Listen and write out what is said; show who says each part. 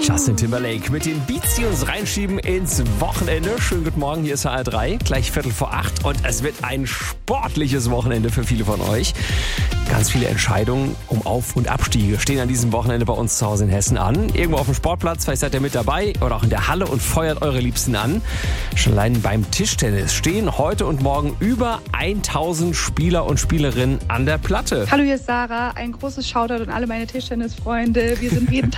Speaker 1: Justin Timberlake mit den Beats, die uns reinschieben ins Wochenende. Schönen guten Morgen, hier ist HR3, gleich 7:45 und es wird ein sportliches Wochenende für viele von euch. Ganz viele Entscheidungen um Auf- und Abstiege stehen an diesem Wochenende bei uns zu Hause in Hessen an. Irgendwo auf dem Sportplatz, vielleicht seid ihr mit dabei oder auch in der Halle und feuert eure Liebsten an. Schon allein beim Tischtennis stehen heute und morgen über 1000 Spieler und Spielerinnen an der Platte.
Speaker 2: Hallo, hier ist Sarah. Ein großes Shoutout an alle meine Tischtennisfreunde. Wir sind jeden Tag